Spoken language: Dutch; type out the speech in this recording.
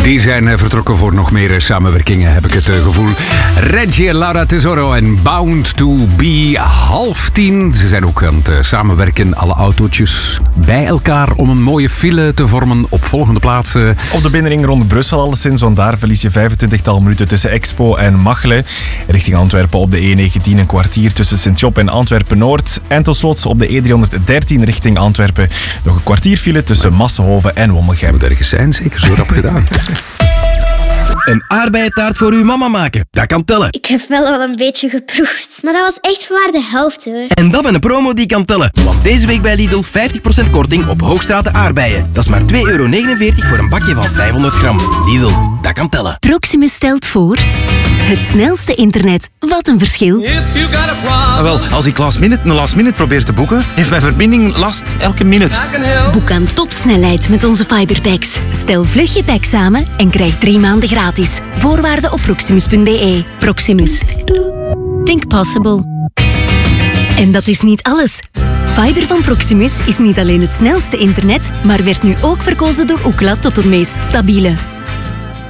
Die zijn vertrokken voor nog meer samenwerkingen, heb ik het gevoel. Reggie en Laura Tesoro en Bound to Be 9:30. Ze zijn ook aan het samenwerken, alle autootjes bij elkaar om een mooie file te vormen op volgende plaatsen. Op de binnenring rond Brussel alleszins, want daar verlies je 25-tal minuten tussen Expo en Machelen. Richting Antwerpen op de E19 een kwartier tussen Sint-Job en Antwerpen-Noord. En tot slot op de E313 richting Antwerpen nog een kwartier file tussen Massenhoven en Wommelgem. Moet ergens zijn, zeker zo rap gedaan. Een aardbeientaart voor uw mama maken, dat kan tellen. Ik heb wel een beetje geproefd, maar dat was echt maar de helft hoor. En dat met een promo die kan tellen. Want deze week bij Lidl 50% korting op Hoogstraten aardbeien. Dat is maar €2,49 voor een bakje van 500 gram. Lidl, dat kan tellen. Proximus stelt voor... Het snelste internet. Wat een verschil. Wel, als ik een last minute probeer te boeken, heeft mijn verbinding last elke minuut. Boek aan topsnelheid met onze fiberpacks. Stel vlug je pack samen en krijg 3 maanden gratis. Voorwaarden op proximus.be. Proximus. Think possible. En dat is niet alles. Fiber van Proximus is niet alleen het snelste internet, maar werd nu ook verkozen door Ookla tot het meest stabiele.